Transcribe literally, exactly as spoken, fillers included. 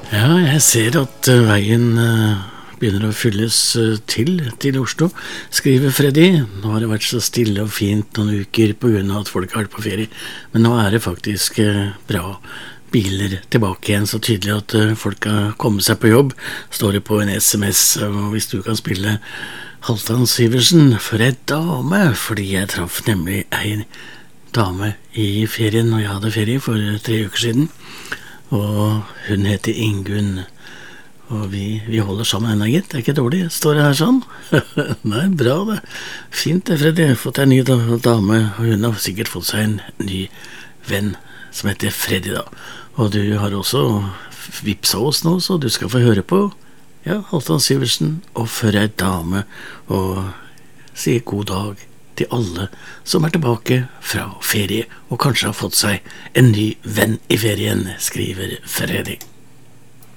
Ja, jeg ser at eh, veien eh, begynner å fylles eh, til til Oslo, skriver Freddy. Nå har det vært så stille og fint noen uker på grunn av at folk har vært på ferie, men nå er det faktisk eh, bra biler tilbake igjen, så tydelig at eh, folk kan komme seg på jobb, står det på en sms, og hvis du kan spille Halvdan Syversen for ei dame, fordi jeg traff nemlig ei dame i ferien, og jeg hadde ferie for tre uker siden, og hun heter Ingunn, og vi, vi holder sammen henne, gitt. Det er ikke dårlig, står det her sånn. Nei, bra det. Fint det, Freddy. Jeg har fått en ny da- dame, og hun har sikkert fått seg en ny venn som heter Freddy da. Og du har også vipsa oss nå, så du skal få høre på ja, Halvdan Syversen og For ei dame, og si god dag til alle som er tilbake fra ferie, og kanskje har fått seg en ny venn i ferien, skriver Freddy.